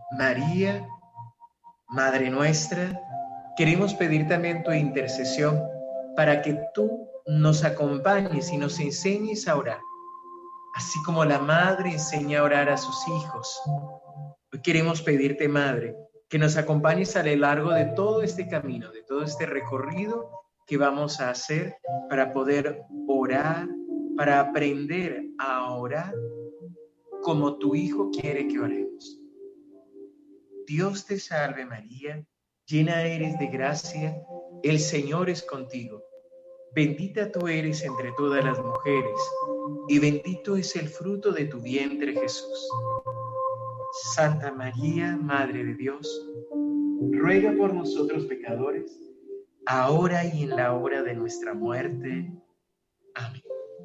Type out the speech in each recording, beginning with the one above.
María, Madre nuestra, queremos pedir también tu intercesión para que tú nos acompañes y nos enseñes a orar, así como la madre enseña a orar a sus hijos. Hoy queremos pedirte, Madre, que nos acompañes a lo largo de todo este camino, de todo este recorrido que vamos a hacer para poder orar, para aprender a orar como tu Hijo quiere que oremos. Dios te salve María, llena eres de gracia, el Señor es contigo. Bendita tú eres entre todas las mujeres, y bendito es el fruto de tu vientre Jesús. Santa María, Madre de Dios, ruega por nosotros pecadores, ahora y en la hora de nuestra muerte. Amén.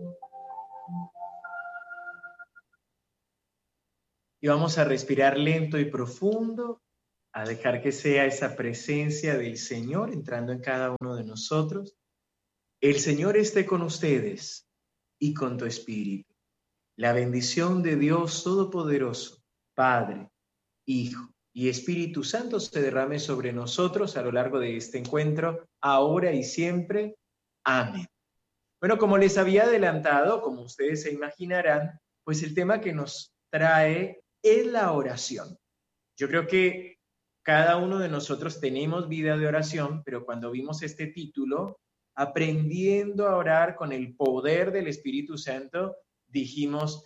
Y vamos a respirar lento y profundo, a dejar que sea esa presencia del Señor entrando en cada uno de nosotros. El Señor esté con ustedes y con tu espíritu. La bendición de Dios Todopoderoso, Padre, Hijo y Espíritu Santo se derrame sobre nosotros a lo largo de este encuentro, ahora y siempre. Amén. Bueno, como les había adelantado, como ustedes se imaginarán, pues el tema que nos trae es la oración. Yo creo que cada uno de nosotros tenemos vida de oración, pero cuando vimos este título, aprendiendo a orar con el poder del Espíritu Santo, dijimos,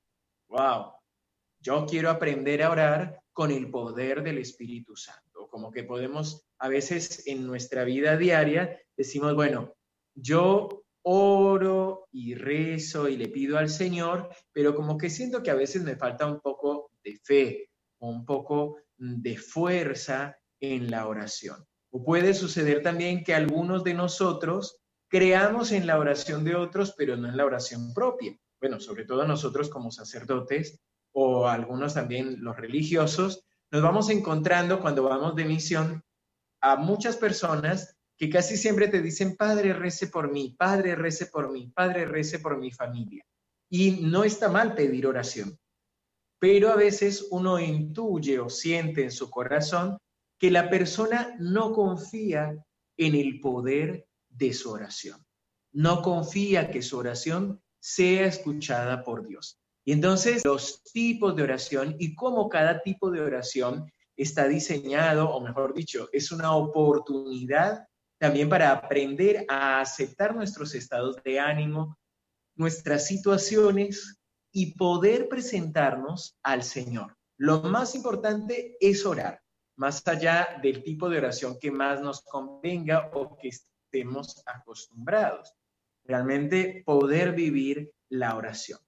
wow, yo quiero aprender a orar con el poder del Espíritu Santo. Como que podemos, a veces en nuestra vida diaria, decimos, bueno, yo oro y rezo y le pido al Señor, pero como que siento que a veces me falta un poco de fe o un poco de fuerza en la oración. O puede suceder también que algunos de nosotros creamos en la oración de otros, pero no en la oración propia. Bueno, sobre todo nosotros como sacerdotes o algunos también los religiosos, nos vamos encontrando cuando vamos de misión a muchas personas que casi siempre te dicen, Padre, rece por mí, Padre, rece por mí, Padre, rece por mi familia. Y no está mal pedir oración, pero a veces uno intuye o siente en su corazón que la persona no confía en el poder de su oración. No confía que su oración sea escuchada por Dios. Y entonces los tipos de oración y cómo cada tipo de oración está diseñado, o mejor dicho, es una oportunidad también para aprender a aceptar nuestros estados de ánimo, nuestras situaciones y poder presentarnos al Señor. Lo más importante es orar, más allá del tipo de oración que más nos convenga o que estemos acostumbrados. Realmente poder vivir la oración.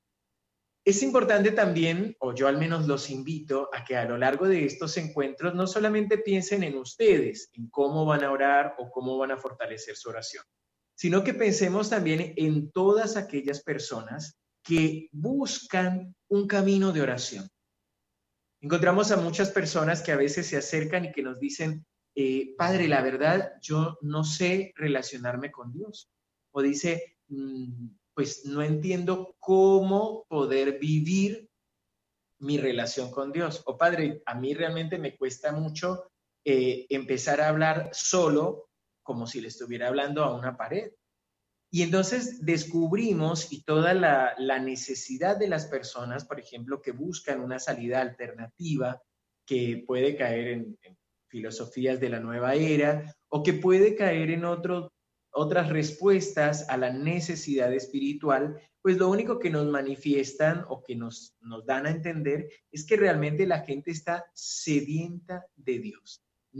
Es importante también, o yo al menos los invito a que a lo largo de estos encuentros no solamente piensen en ustedes, en cómo van a orar o cómo van a fortalecer su oración, sino que pensemos también en todas aquellas personas que buscan un camino de oración. Encontramos a muchas personas que a veces se acercan y que nos dicen, Padre, la verdad, yo no sé relacionarme con Dios. O dice, pues no entiendo cómo poder vivir mi relación con Dios. O Padre, a mí realmente me cuesta mucho empezar a hablar solo como si le estuviera hablando a una pared. Y entonces descubrimos y toda la necesidad de las personas, por ejemplo, que buscan una salida alternativa que puede caer en filosofías de la nueva era o que puede caer en otras respuestas a la necesidad espiritual, pues lo único que nos manifiestan o que nos dan a entender es que realmente la gente está sedienta de Dios,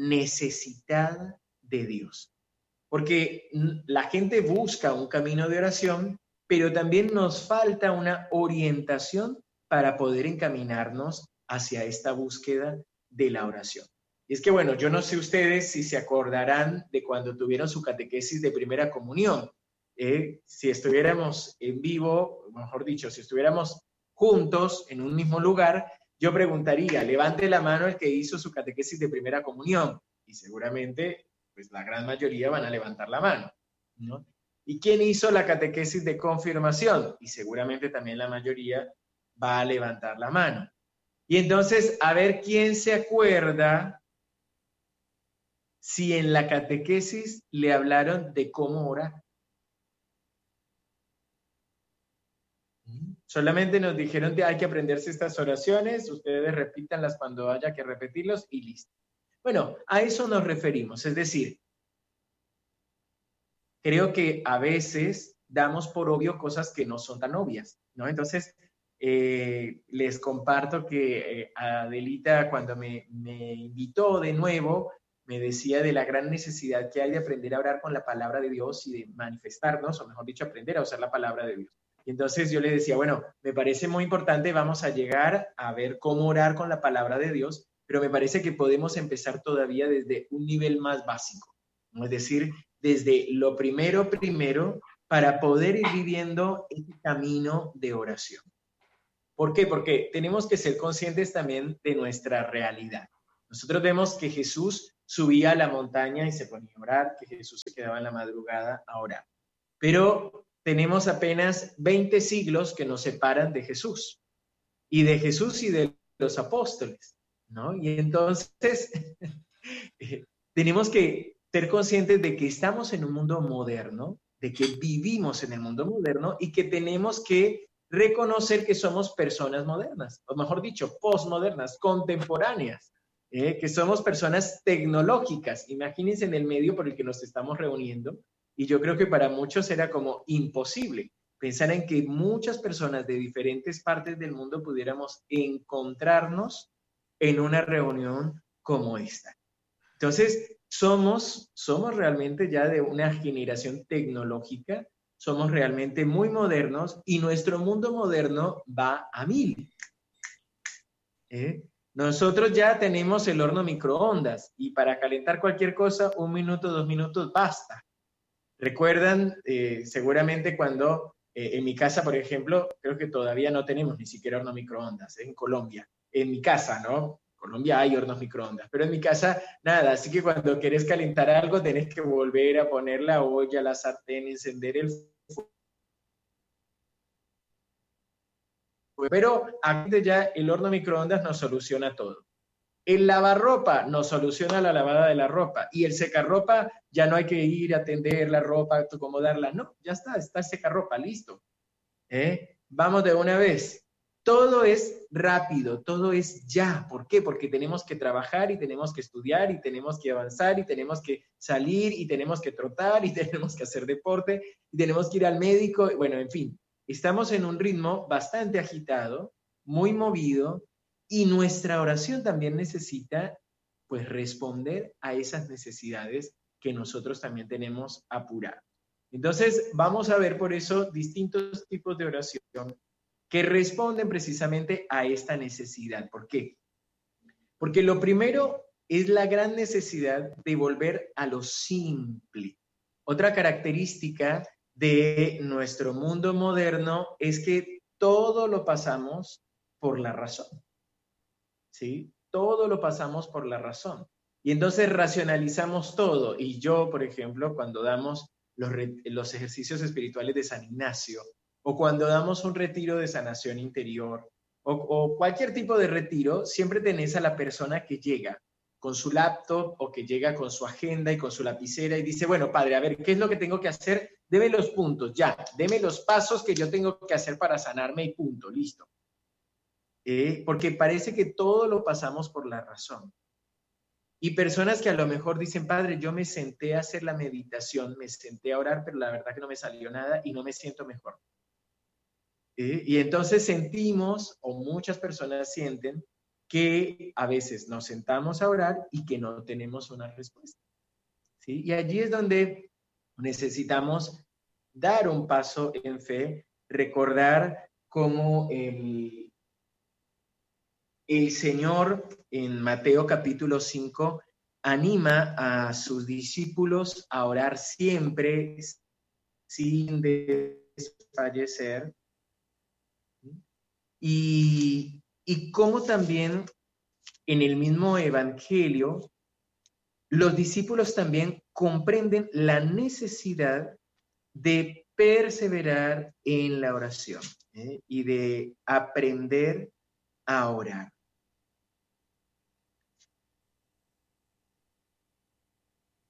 necesitada de Dios. Porque la gente busca un camino de oración, pero también nos falta una orientación para poder encaminarnos hacia esta búsqueda de la oración. Y es que, bueno, yo no sé ustedes si se acordarán de cuando tuvieron su catequesis de primera comunión. Si estuviéramos en vivo, mejor dicho, si estuviéramos juntos en un mismo lugar, yo preguntaría, levante la mano el que hizo su catequesis de primera comunión. Y seguramente pues la gran mayoría van a levantar la mano, ¿no? ¿Y quién hizo la catequesis de confirmación? Y seguramente también la mayoría va a levantar la mano. Y entonces, a ver quién se acuerda si en la catequesis le hablaron de cómo orar. Solamente nos dijeron que hay que aprenderse estas oraciones, ustedes repítanlas cuando haya que repetirlos y listo. Bueno, a eso nos referimos, es decir, creo que a veces damos por obvio cosas que no son tan obvias, ¿no? Entonces, les comparto que Adelita, cuando me invitó de nuevo, me decía de la gran necesidad que hay de aprender a orar con la palabra de Dios y de manifestarnos, o mejor dicho, aprender a usar la palabra de Dios. Y entonces yo le decía, bueno, me parece muy importante, vamos a llegar a ver cómo orar con la palabra de Dios, pero me parece que podemos empezar todavía desde un nivel más básico, ¿no? Es decir, desde lo primero para poder ir viviendo este camino de oración. ¿Por qué? Porque tenemos que ser conscientes también de nuestra realidad. Nosotros vemos que Jesús subía a la montaña y se ponía a orar, que Jesús se quedaba en la madrugada a orar. Pero tenemos apenas 20 siglos que nos separan de Jesús y de los apóstoles, ¿no? Y entonces tenemos que ser conscientes de que estamos en un mundo moderno, de que vivimos en el mundo moderno y que tenemos que reconocer que somos personas modernas, o mejor dicho, postmodernas, contemporáneas, que somos personas tecnológicas. Imagínense en el medio por el que nos estamos reuniendo, y yo creo que para muchos era como imposible pensar en que muchas personas de diferentes partes del mundo pudiéramos encontrarnos en una reunión como esta. Entonces, somos realmente ya de una generación tecnológica, somos realmente muy modernos y nuestro mundo moderno va a 1000. Nosotros ya tenemos el horno microondas y para calentar cualquier cosa, 1 minuto, 2 minutos, basta. Recuerdan seguramente cuando en mi casa, por ejemplo, creo que todavía no tenemos ni siquiera horno microondas en Colombia. En mi casa, ¿no? En Colombia hay hornos microondas, pero en mi casa nada. Así que cuando querés calentar algo, tenés que volver a poner la olla, la sartén, encender el fuego. Pero aquí ya el horno microondas nos soluciona todo. El lavarropa nos soluciona la lavada de la ropa y el secarropa ya no hay que ir a tender la ropa, acomodarla, no, ya está el secarropa, listo. Vamos de una vez. Todo es rápido, todo es ya. ¿Por qué? Porque tenemos que trabajar y tenemos que estudiar y tenemos que avanzar y tenemos que salir y tenemos que trotar y tenemos que hacer deporte y tenemos que ir al médico. Bueno, en fin, estamos en un ritmo bastante agitado, muy movido, y nuestra oración también necesita, pues, responder a esas necesidades que nosotros también tenemos apuradas. Entonces, vamos a ver por eso distintos tipos de oración que responden precisamente a esta necesidad. ¿Por qué? Porque lo primero es la gran necesidad de volver a lo simple. Otra característica de nuestro mundo moderno es que todo lo pasamos por la razón. ¿Sí? Todo lo pasamos por la razón. Y entonces racionalizamos todo. Y yo, por ejemplo, cuando damos los ejercicios espirituales de San Ignacio, o cuando damos un retiro de sanación interior, o cualquier tipo de retiro, siempre tenés a la persona que llega con su laptop o que llega con su agenda y con su lapicera y dice, bueno, padre, a ver, ¿qué es lo que tengo que hacer? Deme los puntos, ya, deme los pasos que yo tengo que hacer para sanarme y punto, listo. Porque parece que todo lo pasamos por la razón. Y personas que a lo mejor dicen, padre, yo me senté a hacer la meditación, me senté a orar, pero la verdad que no me salió nada y no me siento mejor. Y entonces sentimos, o muchas personas sienten, que a veces nos sentamos a orar y que no tenemos una respuesta. ¿Sí? Y allí es donde necesitamos dar un paso en fe, recordar cómo el Señor en Mateo capítulo 5 anima a sus discípulos a orar siempre sin desfallecer. Y cómo también en el mismo Evangelio los discípulos también comprenden la necesidad de perseverar en la oración y de aprender a orar.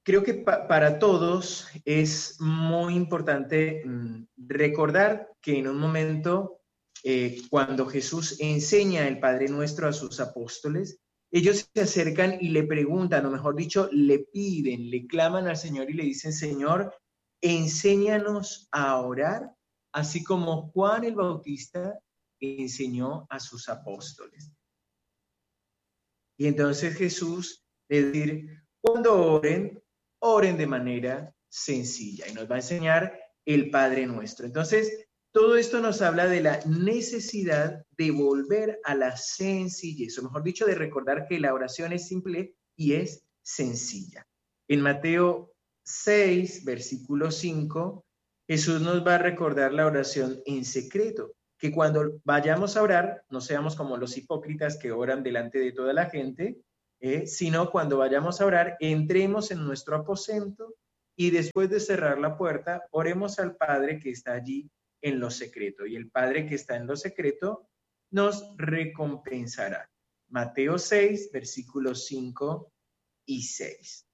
creo que para todos es muy importante recordar que en un momento, cuando Jesús enseña el Padre Nuestro a sus apóstoles, ellos se acercan y le preguntan, o mejor dicho, le piden, le claman al Señor y le dicen, Señor, enséñanos a orar, así como Juan el Bautista enseñó a sus apóstoles. Y entonces Jesús le dice, cuando oren de manera sencilla. Y nos va a enseñar el Padre Nuestro. Entonces, todo esto nos habla de la necesidad de volver a la sencillez, o mejor dicho, de recordar que la oración es simple y es sencilla. En Mateo 6, versículo 5, Jesús nos va a recordar la oración en secreto, que cuando vayamos a orar, no seamos como los hipócritas que oran delante de toda la gente, sino cuando vayamos a orar, entremos en nuestro aposento y después de cerrar la puerta, oremos al Padre que está allí en lo secreto. Y el Padre que está en lo secreto nos recompensará. Mateo 6, versículos 5 y 6.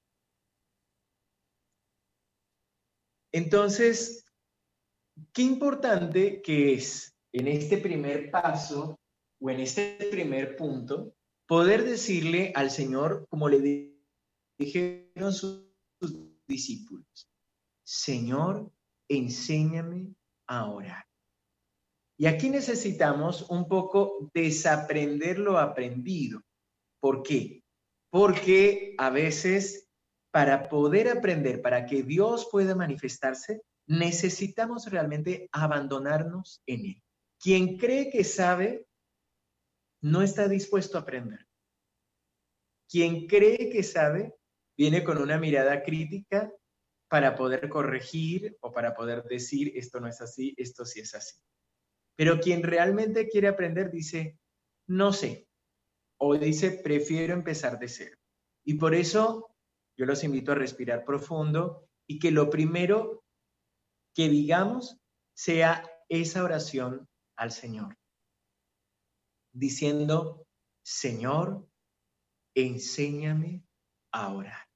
Entonces, qué importante que es en este primer paso o en este primer punto poder decirle al Señor, como le dijeron sus discípulos, Señor, enséñame a orar. Y aquí necesitamos un poco desaprender lo aprendido. ¿Por qué? Porque a veces para poder aprender, para que Dios pueda manifestarse, necesitamos realmente abandonarnos en Él. Quien cree que sabe, no está dispuesto a aprender. Quien cree que sabe, viene con una mirada crítica para poder corregir o para poder decir esto no es así, esto sí es así. Pero quien realmente quiere aprender dice, no sé, o dice, prefiero empezar de cero. Y por eso yo los invito a respirar profundo y que lo primero que digamos sea esa oración al Señor, diciendo, Señor, enséñame a orar.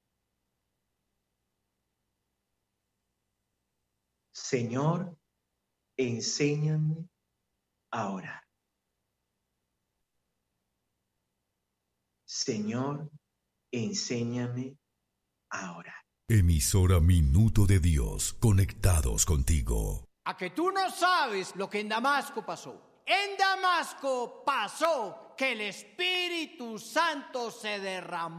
Señor, enséñame a orar. Señor, enséñame a orar. Emisora Minuto de Dios, conectados contigo. A que tú no sabes lo que en Damasco pasó. En Damasco pasó que el Espíritu Santo se derramó